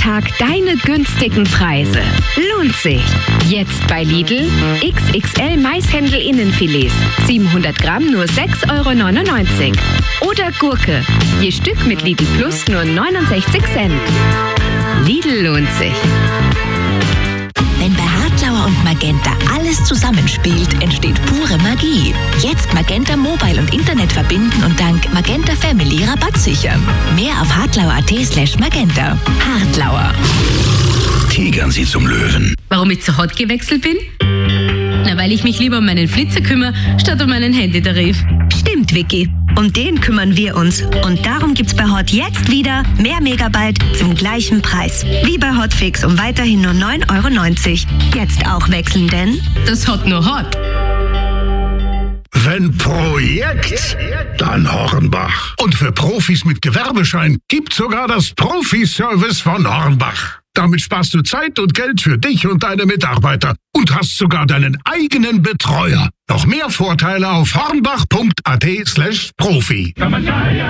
Tag deine günstigen Preise. Lohnt sich. Jetzt bei Lidl XXL Maishändel Innenfilets. 700 Gramm nur 6,99 €. Oder Gurke. Je Stück mit Lidl Plus nur 69 Cent. Lidl lohnt sich. Wenn bei Hartlauer und Magenta alles zusammenspielt, entsteht pure Magie. Jetzt Magenta Mobile und Internet verbinden und dank Magenta Family Rabatt sichern. Mehr auf hartlauer.at/magenta. Hartlauer. Tigern Sie zum Löwen. Warum ich zu Hot gewechselt bin? Na, weil ich mich lieber um meinen Flitzer kümmere, statt um meinen Handytarif. Stimmt, Vicky. Um den kümmern wir uns. Und darum gibt's bei Hot jetzt wieder mehr Megabyte zum gleichen Preis. Wie bei Hotfix um weiterhin nur 9,90 €. Jetzt auch wechseln, denn Das Hot nur Hot. Wenn Projekt, dann Hornbach. Und für Profis mit Gewerbeschein gibt's sogar das Profi-Service von Hornbach. Damit sparst du Zeit und Geld für dich und deine Mitarbeiter und hast sogar deinen eigenen Betreuer. Noch mehr Vorteile auf hornbach.at/profi.